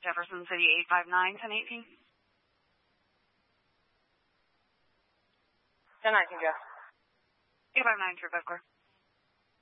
Jefferson City 859-1018. 1019, Jeff. 859, True 5 Car.